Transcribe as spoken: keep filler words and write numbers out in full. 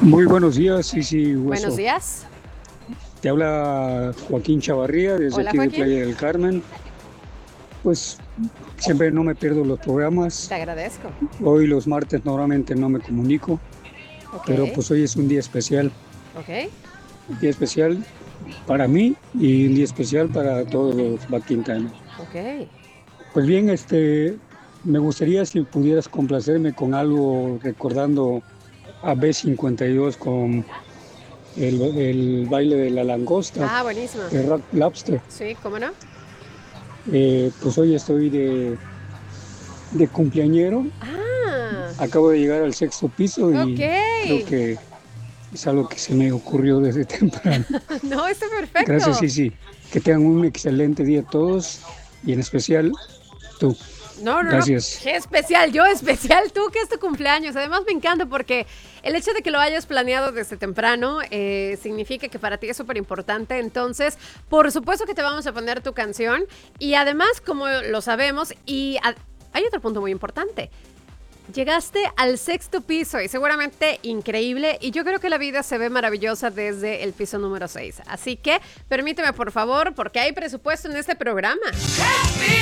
Muy buenos días, sí, sí, Hueso. Buenos días. Te habla Joaquín Chavarría desde Hola, aquí de Joaquín. Playa del Carmen. Pues siempre no me pierdo los programas. Te agradezco. Hoy los martes normalmente no me comunico, Ok. pero pues hoy es un día especial. Ok. Un día especial para mí y un día especial para todos los Baquintanos. Ok. Pues bien, este, me gustaría si pudieras complacerme con algo recordando a B cincuenta y dos con el, el baile de la langosta, Ah, buenísimo. de Rock Lobster. Sí, ¿cómo no? Eh, pues hoy estoy de, de cumpleañero. Ah, Acabo de llegar al sexto piso ok. y creo que es algo que se me ocurrió desde temprano. No, está Gracias, perfecto. sí, sí. Que tengan un excelente día todos y en especial tú. No, no, no. Gracias. Qué especial, yo especial, tú que es tu cumpleaños. Además me encanta porque el hecho de que lo hayas planeado desde temprano eh, significa que para ti es súper importante. Entonces, por supuesto que te vamos a poner tu canción. Y además, como lo sabemos, y a- hay otro punto muy importante. Llegaste al sexto piso y seguramente increíble, y yo creo que la vida se ve maravillosa desde el piso número seis. Así que permíteme por favor, porque hay presupuesto en este programa.